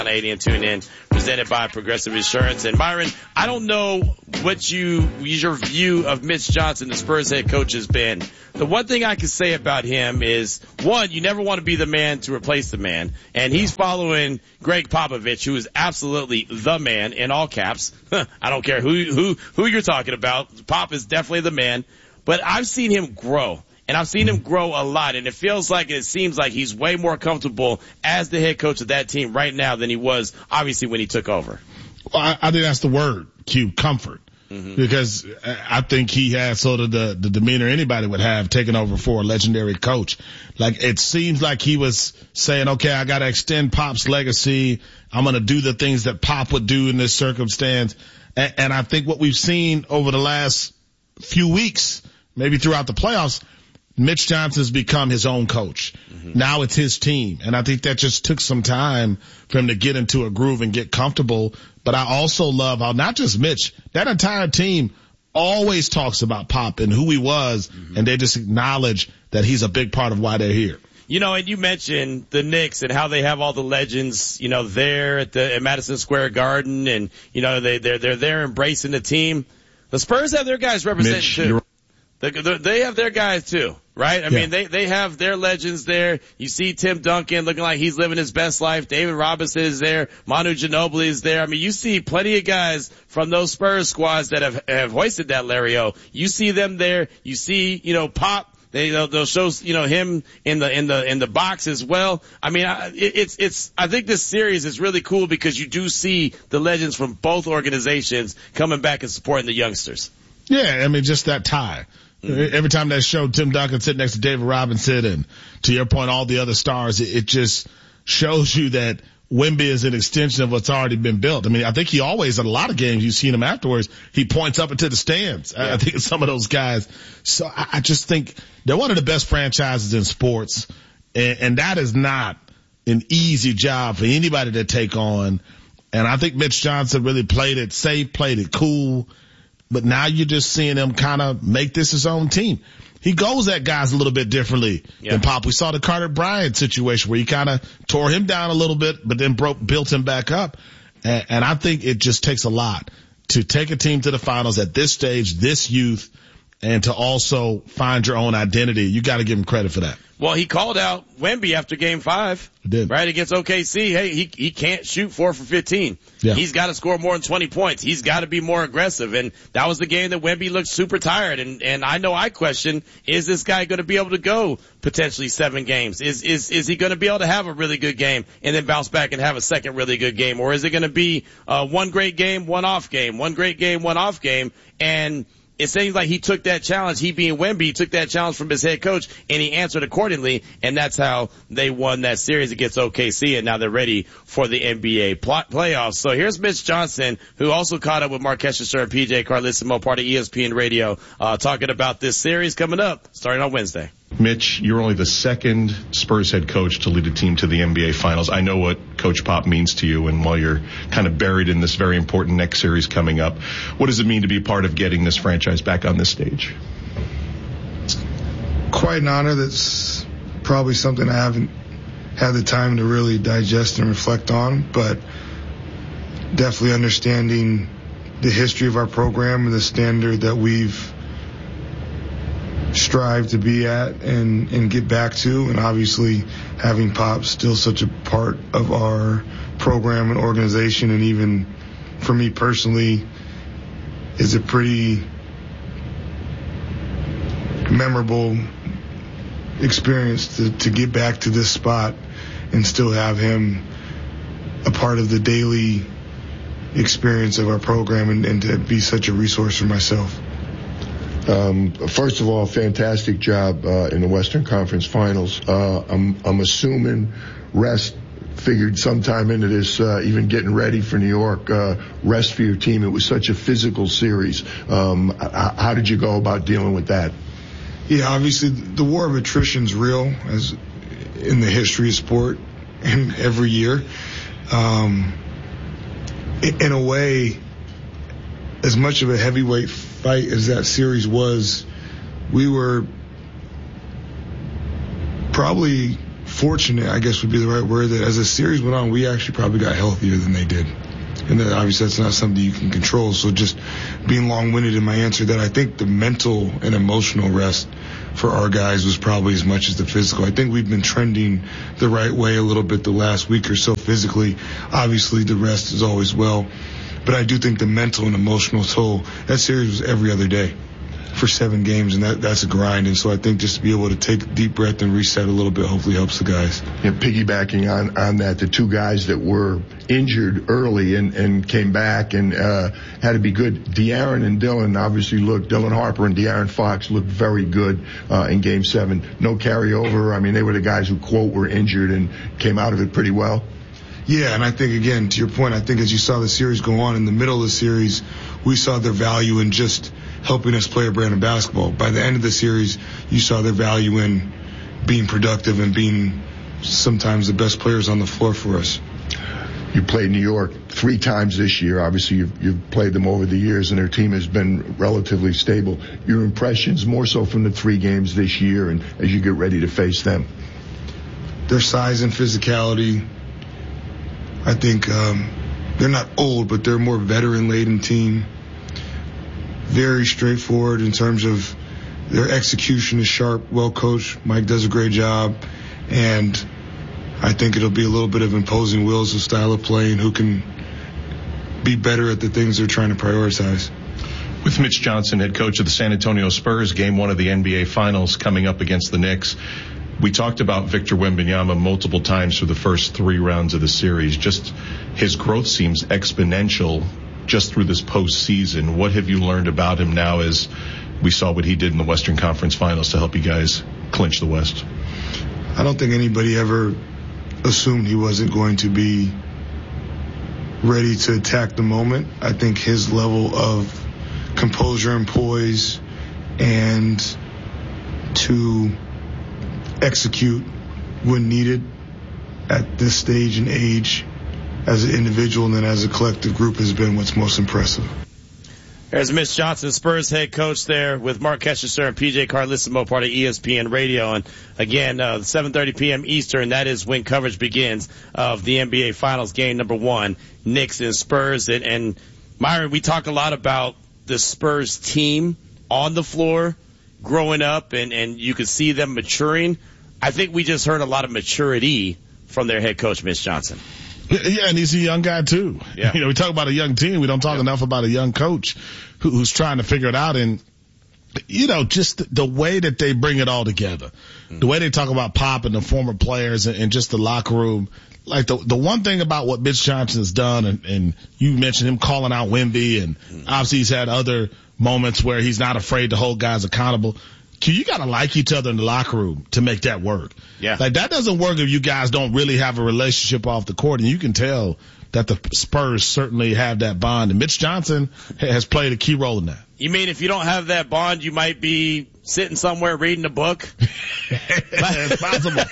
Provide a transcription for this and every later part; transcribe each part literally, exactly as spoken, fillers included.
eighty and tune in, presented by Progressive Insurance. And Myron, I don't know what you, your view of Mitch Johnson, the Spurs head coach, has been. The one thing I can say about him is, one, you never want to be the man to replace the man. And he's following Greg Popovich, who is absolutely the man in all caps. I don't care who, who, who you're talking about. Pop is definitely the man. But I've seen him grow. And I've seen him grow a lot, and it feels like, it seems like he's way more comfortable as the head coach of that team right now than he was, obviously, when he took over. Well, I, I think that's the word, Q, comfort. Mm-hmm. Because I think he has sort of the, the demeanor anybody would have taking over for a legendary coach. Like, it seems like he was saying, okay, I got to extend Pop's legacy. I'm going to do the things that Pop would do in this circumstance. And, and I think what we've seen over the last few weeks, maybe throughout the playoffs, Mitch Johnson's become his own coach. Mm-hmm. Now it's his team. And I think that just took some time for him to get into a groove and get comfortable. But I also love how not just Mitch, that entire team always talks about Pop and who he was. Mm-hmm. And they just acknowledge that he's a big part of why they're here. You know, and you mentioned the Knicks and how they have all the legends, you know, there at the at Madison Square Garden. And, you know, they, they're, they're there embracing the team. The Spurs have their guys representing Mitch, too. They, they have their guys too, right? I yeah. mean, they, they have their legends there. You see Tim Duncan looking like he's living his best life. David Robinson is there. Manu Ginobili is there. I mean, you see plenty of guys from those Spurs squads that have, have hoisted that Larry-O. You see them there. You see, you know, Pop. They, they'll, they'll show, you know, him in the, in the, in the box as well. I mean, I, it, it's, it's, I think this series is really cool because you do see the legends from both organizations coming back and supporting the youngsters. Yeah, I mean, just that tie. Mm-hmm. Every time they showed Tim Duncan sitting next to David Robinson and, to your point, all the other stars, it, it just shows you that Wemby is an extension of what's already been built. I mean, I think he always, at a lot of games, you've seen him afterwards, he points up into the stands. Yeah. I think it's some of those guys. So I, I just think they're one of the best franchises in sports, and, and that is not an easy job for anybody to take on. And I think Mitch Johnson really played it safe, played it cool. But now you're just seeing him kind of make this his own team. He goes at guys a little bit differently yeah. than Pop. We saw the Carter Bryant situation where he kind of tore him down a little bit, but then broke, built him back up. And, and I think it just takes a lot to take a team to the finals at this stage, this youth, and to also find your own identity. You got to give him credit for that. Well, he called out Wemby after game five, he did. right, against O K C. Hey, he, he can't shoot four for fifteen. Yeah. He's got to score more than twenty points. He's got to be more aggressive. And that was the game that Wemby looked super tired. And, and I know I question, is this guy going to be able to go potentially seven games? Is, is, is he going to be able to have a really good game and then bounce back and have a second really good game? Or is it going to be, uh, one great game, one off game, one great game, one off game? And it seems like he took that challenge, he being Wemby, he took that challenge from his head coach, and he answered accordingly, and that's how they won that series against O K C, and now they're ready for the N B A pl- playoffs. So here's Mitch Johnson, who also caught up with Mark Kesher and P J Carlissimo, part of E S P N Radio, uh, talking about this series coming up, starting on Wednesday. Mitch, you're only the second Spurs head coach to lead a team to the N B A Finals. I know what Coach Pop means to you, and while you're kind of buried in this very important next series coming up, what does it mean to be part of getting this franchise back on this stage? It's quite an honor. That's probably something I haven't had the time to really digest and reflect on, but definitely understanding the history of our program and the standard that we've strive to be at and, and get back to, and obviously having Pop still such a part of our program and organization, and even for me personally is a pretty memorable experience to, to get back to this spot and still have him a part of the daily experience of our program, and, and to be such a resource for myself. Um, first of all, fantastic job uh, in the Western Conference Finals. Uh, I'm, I'm assuming rest figured sometime into this, uh, even getting ready for New York, uh, rest for your team. It was such a physical series. Um, how, how did you go about dealing with that? Yeah, obviously the war of attrition is real, as in the history of sport, and every year. Um, in a way, as much of a heavyweight fight as that series was, we were probably fortunate, I guess would be the right word, that as the series went on, we actually probably got healthier than they did. And that obviously that's not something you can control. So just being long-winded in my answer, that I think the mental and emotional rest for our guys was probably as much as the physical. I think we've been trending the right way a little bit the last week or so physically. Obviously the rest is always well. But I do think the mental and emotional toll, that series was every other day for seven games, and that, that's a grind. And so I think just to be able to take a deep breath and reset a little bit hopefully helps the guys. Yeah, piggybacking on, on that, the two guys that were injured early and, and came back and uh, had to be good. De'Aaron and Dylan obviously looked, Dylan Harper and De'Aaron Fox looked very good uh, in Game seven. No carryover. I mean, they were the guys who, quote, were injured and came out of it pretty well. Yeah, and I think, again, to your point, I think as you saw the series go on, in the middle of the series, we saw their value in just helping us play a brand of basketball. By the end of the series, you saw their value in being productive and being sometimes the best players on the floor for us. You played New York three times this year. Obviously, you've, you've played them over the years, and their team has been relatively stable. Your impressions more so from the three games this year and as you get ready to face them? Their size and physicality, I think um, they're not old, but they're a more veteran-laden team. Very straightforward in terms of their execution is sharp, well coached. Mike does a great job, and I think it'll be a little bit of imposing wills of style of play and who can be better at the things they're trying to prioritize. With Mitch Johnson, head coach of the San Antonio Spurs, game one of the N B A Finals coming up against the Knicks. We talked about Victor Wembanyama multiple times for the first three rounds of the series. Just his growth seems exponential just through this postseason. What have you learned about him now as we saw what he did in the Western Conference Finals to help you guys clinch the West? I don't think anybody ever assumed he wasn't going to be ready to attack the moment. I think his level of composure and poise and to execute when needed at this stage and age as an individual and then as a collective group has been what's most impressive. There's Mitch Johnson, Spurs head coach there with Mark Kesher and P J Carlissimo, part of E S P N Radio. And again, uh, seven thirty p.m. Eastern, that is when coverage begins of the N B A Finals game number one, Knicks and Spurs. And, and Myron, we talk a lot about the Spurs team on the floor growing up, and, and you could see them maturing. I think we just heard a lot of maturity from their head coach, Mitch Johnson. Yeah, and he's a young guy too. Yeah. You know, we talk about a young team. We don't talk yeah. enough about a young coach who, who's trying to figure it out. And, you know, just the, the way that they bring it all together, mm-hmm. the way they talk about Pop and the former players and, and just the locker room. Like the the one thing about what Mitch Johnson has done, and, and you mentioned him calling out Wemby, and mm-hmm. obviously he's had other moments where he's not afraid to hold guys accountable. You gotta like each other in the locker room to make that work. Yeah. Like that doesn't work if you guys don't really have a relationship off the court, and you can tell that the Spurs certainly have that bond, and Mitch Johnson has played a key role in that. You mean if you don't have that bond, you might be sitting somewhere reading a book? It's possible.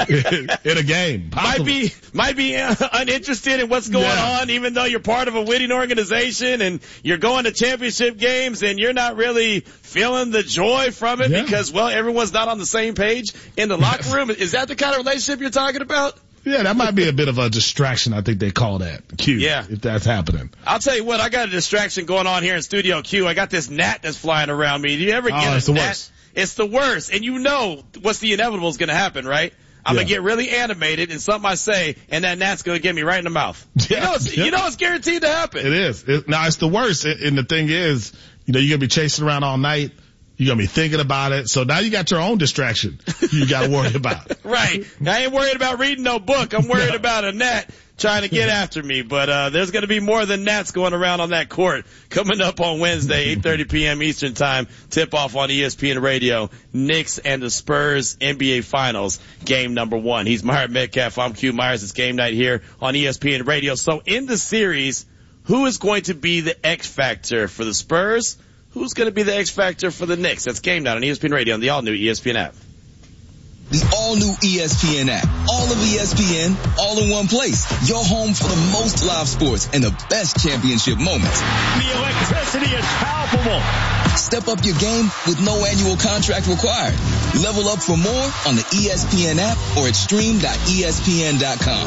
In a game. Possible. Might be, might be uninterested in what's going yeah. on, even though you're part of a winning organization and you're going to championship games and you're not really feeling the joy from it yeah. because, well, everyone's not on the same page in the locker room. Is that the kind of relationship you're talking about? Yeah, that might be a bit of a distraction. I think they call that Q. Yeah. If that's happening. I'll tell you what, I got a distraction going on here in Studio Q. I got this gnat that's flying around me. Do you ever oh, get it's a the gnat? Worst. It's the worst. And you know what's the inevitable is going to happen, right? I'm yeah. going to get really animated and something I say, and that gnat's going to get me right in the mouth. Yeah. You know it's, yeah. you know it's guaranteed to happen. It is. It, now, it's the worst. And the thing is, you know, you're going to be chasing around all night. You're going to be thinking about it. So now you got your own distraction you got to worry about. Right. I ain't worried about reading no book. I'm worried no. about a gnat trying to get after me. But uh there's going to be more than gnats going around on that court. Coming up on Wednesday, eight thirty p.m. Eastern Time, tip-off on E S P N Radio, Knicks and the Spurs N B A Finals, game number one. He's Myron Metcalf. I'm Q Myers. It's game night here on E S P N Radio. So in the series, who is going to be the X factor for the Spurs? Who's going to be the X factor for the Knicks? That's game night on E S P N Radio on the all-new E S P N app. The all-new E S P N app. All of E S P N, all in one place. Your home for the most live sports and the best championship moments. The electricity is palpable. Step up your game with no annual contract required. Level up for more on the E S P N app or at stream dot E S P N dot com.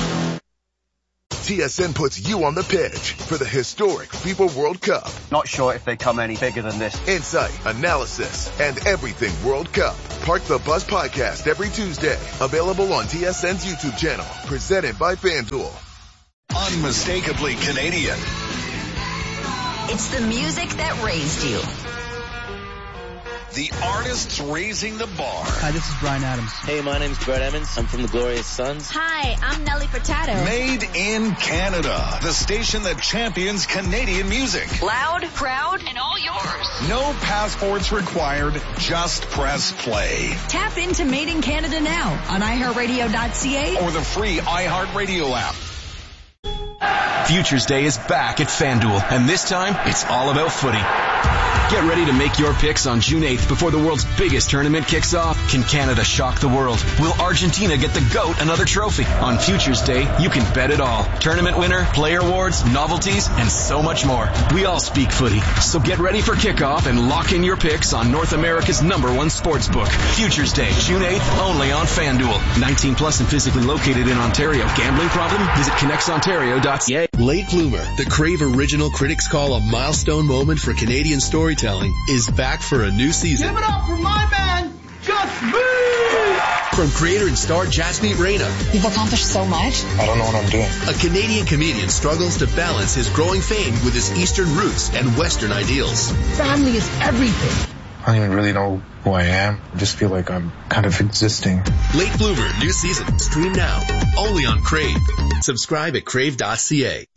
T S N puts you on the pitch for the historic FIFA World Cup. Not sure if they come any bigger than this. Insight, analysis, and everything World Cup. Park the Bus podcast every Tuesday. Available on T S N's YouTube channel. Presented by FanDuel. Unmistakably Canadian. It's the music that raised you. The artists raising the bar. Hi, this is Bryan Adams. Hey, my name's Brett Emmons. I'm from the Glorious Sons. Hi, I'm Nelly Furtado. Made in Canada. The station that champions Canadian music. Loud, proud, and all yours. No passports required. Just press play. Tap into Made in Canada now on i heart radio dot c a or the free iHeartRadio app. Futures Day is back at FanDuel, and this time it's all about footy. Get ready to make your picks on June eighth before the world's biggest tournament kicks off. Can Canada shock the world? Will Argentina get the GOAT another trophy? On Futures Day, you can bet it all. Tournament winner, player awards, novelties, and so much more. We all speak footy, so get ready for kickoff and lock in your picks on North America's number one sports book. Futures Day, June eighth, only on FanDuel. nineteen plus and physically located in Ontario. Gambling problem? Visit connects ontario dot c a. Late Bloomer, the Crave original critics call a milestone moment for Canadian storytelling, is back for a new season. Give it up for my man, Gus Me! From creator and star Jasmeet Reyna. You've accomplished so much. I don't know what I'm doing. A Canadian comedian struggles to balance his growing fame with his Eastern roots and Western ideals. Family is everything. I don't even really know who I am. I just feel like I'm kind of existing. Late Bloomer, new season. Stream now. Only on Crave. Subscribe at crave dot c a.